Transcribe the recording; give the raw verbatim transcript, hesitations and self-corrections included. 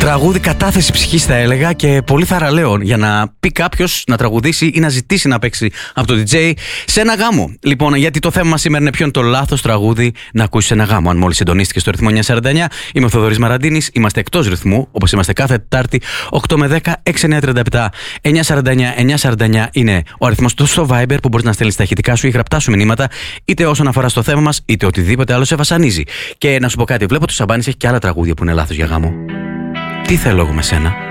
Τραγούδι κατάθεση ψυχής θα έλεγα και πολύ θαραλέο για να πει κάποιος να τραγουδήσει ή να ζητήσει να παίξει από το ντι τζέι σε ένα γάμο. Λοιπόν, γιατί το θέμα μας σήμερα είναι ποιο είναι το λάθος τραγούδι να ακούσεις σε ένα γάμο. Αν μόλις συντονίστηκες στο ρυθμό εννιακόσια σαράντα εννιά, είμαι ο Θοδωρής Μαραντίνης, είμαστε εκτός ρυθμού, όπως είμαστε κάθε Τετάρτη, οκτώ με δέκα, έξι εννιά τριάντα επτά, εννιακόσια σαράντα εννιά, εννιακόσια σαράντα εννιά είναι ο αριθμός του στο Viber που μπορείς να στέλνεις τα ηχητικά σου ή γραπτά σου μηνύματα, είτε όσον αφορά στο θέμα μας, είτε οτιδήποτε άλλο σε βασανίζει. Και να σου πω κάτι, βλέπω ότι ο Σαμπάνης έχει και άλλα τραγούδια που είναι λάθος για γάμο. Τι θέλω εγώ με σένα.